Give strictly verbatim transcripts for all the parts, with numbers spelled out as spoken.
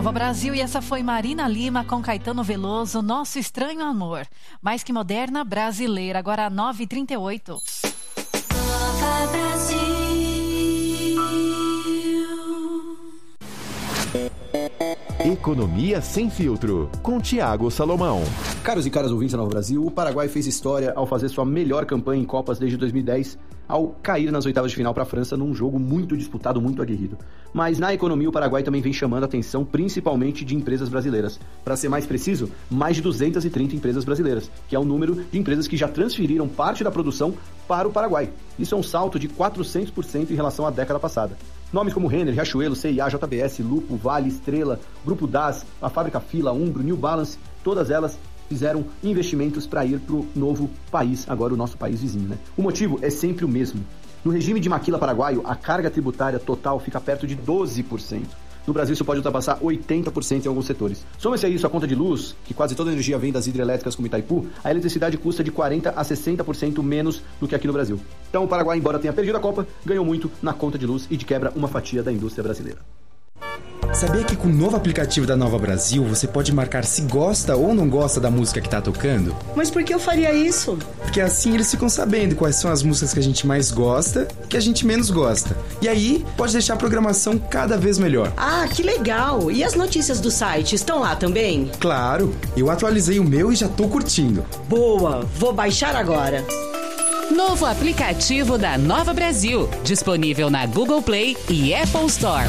Nova Brasil, e essa foi Marina Lima com Caetano Veloso, Nosso Estranho Amor. Mais que moderna, brasileira, agora nove e trinta e oito. Nova Brasil. Economia Sem Filtro, com Tiago Salomão. Caros e caras ouvintes da Nova Brasil, o Paraguai fez história ao fazer sua melhor campanha em Copas desde dois mil e dez, ao cair nas oitavas de final para a França num jogo muito disputado, muito aguerrido. Mas na economia o Paraguai também vem chamando a atenção principalmente de empresas brasileiras. Para ser mais preciso, mais de duzentas e trinta empresas brasileiras, que é o número de empresas que já transferiram parte da produção para o Paraguai. Isso é um salto de quatrocentos por cento em relação à década passada. Nomes como Renner, Riachuelo, C e A, J B S, Lupo, Vale, Estrela, Grupo D A S, a Fábrica Fila, Umbro, New Balance, todas elas fizeram investimentos para ir para o novo país, agora o nosso país vizinho, né? O motivo é sempre o mesmo. No regime de maquila paraguaio, a carga tributária total fica perto de doze por cento. No Brasil, isso pode ultrapassar oitenta por cento em alguns setores. Soma-se a isso a conta de luz, que quase toda a energia vem das hidrelétricas como Itaipu, a eletricidade custa de quarenta por cento a sessenta por cento menos do que aqui no Brasil. Então o Paraguai, embora tenha perdido a Copa, ganhou muito na conta de luz e de quebra uma fatia da indústria brasileira. Sabia que com o novo aplicativo da Nova Brasil você pode marcar se gosta ou não gosta da música que tá tocando? Mas por que eu faria isso? Porque assim eles ficam sabendo quais são as músicas que a gente mais gosta e que a gente menos gosta. E aí pode deixar a programação cada vez melhor. Ah, que legal! E as notícias do site estão lá também? Claro! Eu atualizei o meu e já tô curtindo. Boa! Vou baixar agora. Novo aplicativo da Nova Brasil, disponível na Google Play e Apple Store.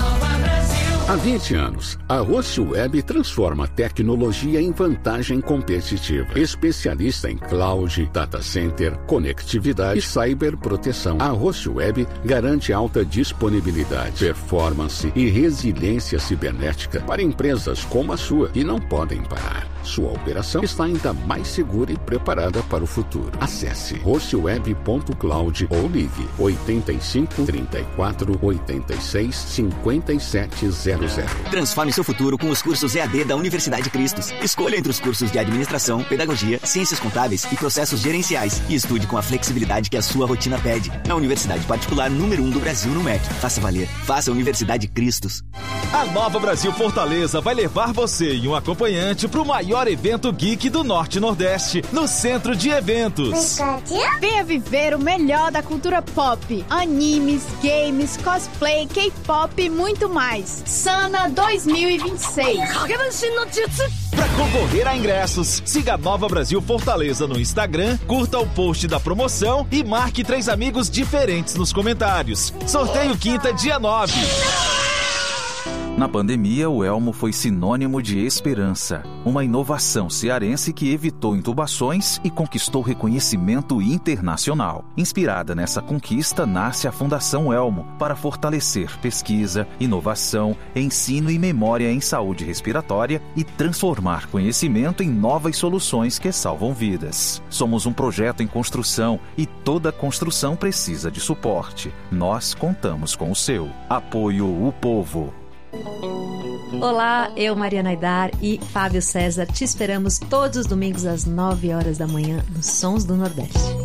Há vinte anos, a Rocio Web transforma a tecnologia em vantagem competitiva. Especialista em cloud, data center, conectividade e cyberproteção, a Rocio Web garante alta disponibilidade, performance e resiliência cibernética para empresas como a sua, que não podem parar. Sua operação está ainda mais segura e preparada para o futuro. Acesse rocioweb ponto cloud ou ligue oito cinco, três quatro, oito seis, cinco sete zero zero. Transforme seu futuro com os cursos E A D da Universidade Cristos. Escolha entre os cursos de Administração, Pedagogia, Ciências Contábeis e Processos Gerenciais e estude com a flexibilidade que a sua rotina pede. Na Universidade Particular número um do Brasil no M E C. Faça valer. Faça a Universidade Cristos. A Nova Brasil Fortaleza vai levar você e um acompanhante para o maior evento geek do Norte e Nordeste, no Centro de Eventos. Venha viver o melhor da cultura pop, animes, games, cosplay, K-pop e muito mais. Sana dois mil e vinte e seis. Para concorrer a ingressos, siga a Nova Brasil Fortaleza no Instagram, curta o post da promoção e marque três amigos diferentes nos comentários. Sorteio quinta, dia nove. Na pandemia, o Elmo foi sinônimo de esperança, uma inovação cearense que evitou intubações e conquistou reconhecimento internacional. Inspirada nessa conquista, nasce a Fundação Elmo para fortalecer pesquisa, inovação, ensino e memória em saúde respiratória e transformar conhecimento em novas soluções que salvam vidas. Somos um projeto em construção e toda construção precisa de suporte. Nós contamos com o seu. Apoio O Povo. Olá, eu, Mariana Aidar e Fábio César te esperamos todos os domingos às nove horas da manhã nos Sons do Nordeste.